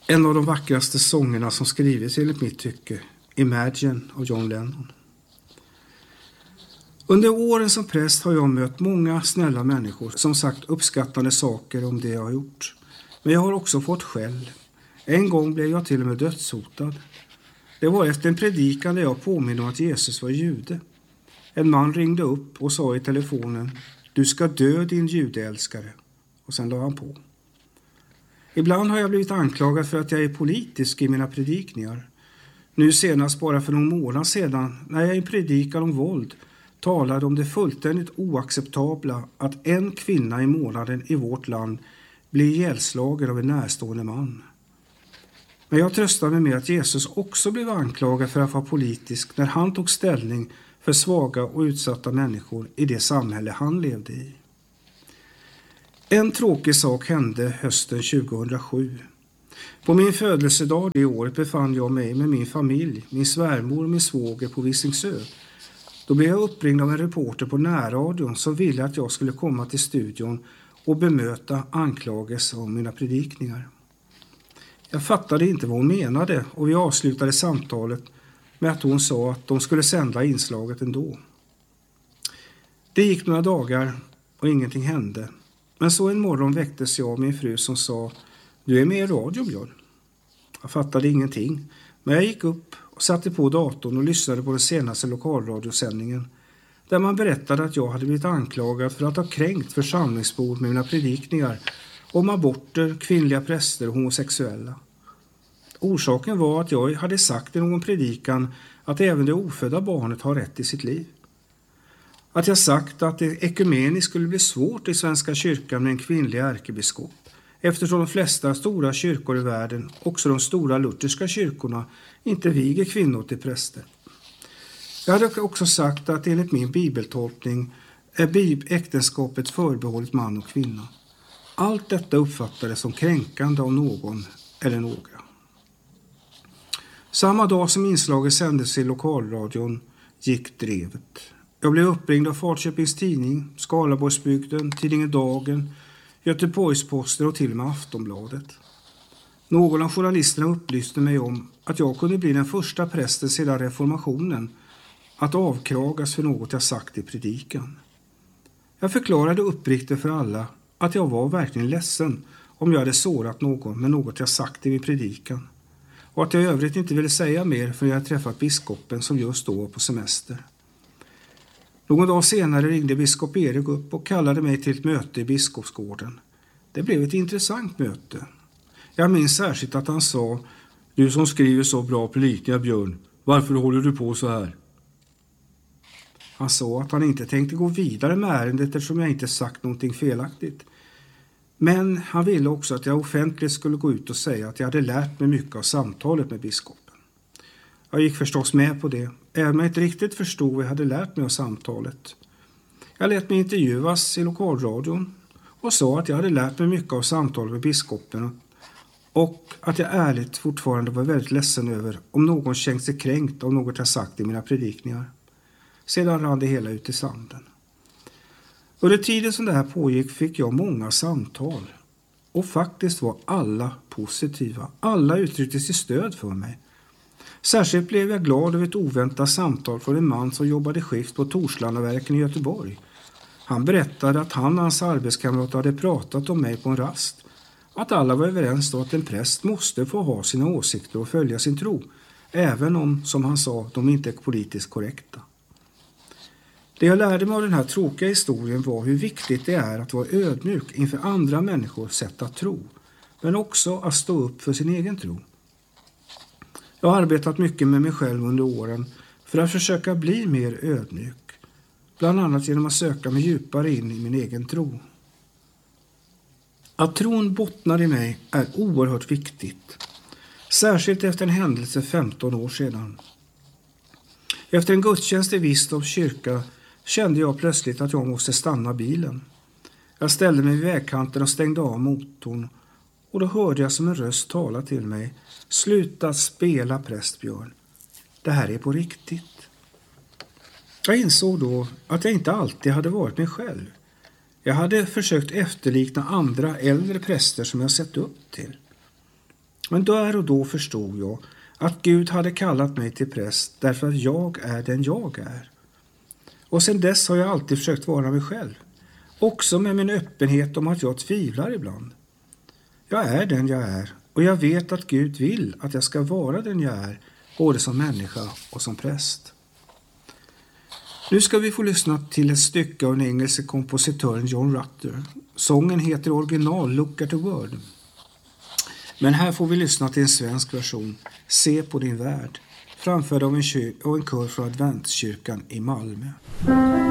En av de vackraste sångerna som skrivits enligt mitt tycke, Imagine av John Lennon. Under åren som präst har jag mött många snälla människor som sagt uppskattande saker om det jag har gjort. Men jag har också fått skäll. En gång blev jag till och med dödshotad. Det var efter en predikan där jag påminner om att Jesus var jude. En man ringde upp och sa i telefonen: "Du ska dö, din judeälskare." Och sen la han på. Ibland har jag blivit anklagad för att jag är politisk i mina predikningar. Nu senast bara för någon månad sedan när jag i en predikan om våld talade om det fullständigt oacceptabla att en kvinna i månaden i vårt land blir ihjälslagen av en närstående man. Men jag tröstar mig med att Jesus också blev anklagad för att vara politisk när han tog ställning för svaga och utsatta människor i det samhälle han levde i. En tråkig sak hände hösten 2007. På min födelsedag det året befann jag mig med min familj, min svärmor och min svåger på Visingsö. Då blev jag uppringd av en reporter på närradion som ville att jag skulle komma till studion och bemöta anklagelser om mina predikningar. Jag fattade inte vad hon menade och vi avslutade samtalet med att hon sa att de skulle sända inslaget ändå. Det gick några dagar och ingenting hände. Men så en morgon väcktes jag av min fru som sa: "Du är med i radio, Björn." Jag fattade ingenting, men jag gick upp och satte på datorn och lyssnade på den senaste lokalradiosändningen där man berättade att jag hade blivit anklagad för att ha kränkt församlingsbor med mina predikningar om aborter, kvinnliga präster och homosexuella. Orsaken var att jag hade sagt i någon predikan att även det ofödda barnet har rätt i sitt liv. Att jag sagt att det ekumeniskt skulle bli svårt i Svenska kyrkan med en kvinnlig ärkebiskop, eftersom de flesta stora kyrkor i världen, också de stora lutherska kyrkorna, inte viger kvinnor till präster. Jag hade också sagt att enligt min bibeltolkning är äktenskapet förbehållet man och kvinna. Allt detta uppfattades som kränkande av någon eller några. Samma dag som inslaget sändes i lokalradion gick drevet. Jag blev uppringd av Falköpings tidning, Skaraborgsbygden, tidningen Dagen, Göteborgsposten och till och med Aftonbladet. Någon av journalisterna upplyste mig om att jag kunde bli den första prästen sedan reformationen att avkragas för något jag sagt i predikan. Jag förklarade uppriktigt för alla att jag var verkligen ledsen om jag hade sårat någon med något jag sagt i min predikan och att jag i övrigt inte ville säga mer för jag hade träffat biskopen som just då var på semester. Någon dag senare ringde biskop Erik upp och kallade mig till ett möte i biskopsgården. Det blev ett intressant möte. Jag minns särskilt att han sa: "Du som skriver så bra predikningar, Björn, varför håller du på så här?" Han sa att han inte tänkte gå vidare med ärendet eftersom jag inte sagt någonting felaktigt. Men han ville också att jag offentligt skulle gå ut och säga att jag hade lärt mig mycket av samtalet med biskopen. Jag gick förstås med på det, även om jag inte riktigt förstod vad jag hade lärt mig av samtalet. Jag lät mig intervjuas i lokalradion och sa att jag hade lärt mig mycket av samtalet med biskopen och att jag ärligt fortfarande var väldigt ledsen över om någon kände sig kränkt av något jag sagt i mina predikningar. Sedan rann det hela ut i sanden. Under tiden som det här pågick fick jag många samtal och faktiskt var alla positiva. Alla uttryckte sitt stöd för mig. Särskilt blev jag glad över ett oväntat samtal från en man som jobbade skift på Torslandaverken i Göteborg. Han berättade att han och hans arbetskamrat hade pratat om mig på en rast. Att alla var överens om att en präst måste få ha sina åsikter och följa sin tro, även om, som han sa, de inte är politiskt korrekta. Det jag lärde mig av den här tråkiga historien var hur viktigt det är att vara ödmjuk inför andra människors sätt att tro, men också att stå upp för sin egen tro. Jag har arbetat mycket med mig själv under åren för att försöka bli mer ödmjuk, bland annat genom att söka mig djupare in i min egen tro. Att tron bottnar i mig är oerhört viktigt, särskilt efter en händelse 15 år sedan. Efter en gudstjänst i Vistorps kyrka kände jag plötsligt att jag måste stanna bilen. Jag ställde mig vid vägkanten och stängde av motorn och då hörde jag som en röst tala till mig: "Sluta spela, präst Björn. Det här är på riktigt." Jag insåg då att jag inte alltid hade varit mig själv. Jag hade försökt efterlikna andra äldre präster som jag sett upp till. Men där och då förstod jag att Gud hade kallat mig till präst därför att jag är den jag är. Och sedan dess har jag alltid försökt vara mig själv. Också med min öppenhet om att jag tvivlar ibland. Jag är den jag är och jag vet att Gud vill att jag ska vara den jag är, både som människa och som präst. Nu ska vi få lyssna till ett stycke av den engelske kompositören John Rutter. Sången heter original Look at the World. Men här får vi lyssna till en svensk version, Se på din värld, framförd av en kör från Adventskyrkan i Malmö.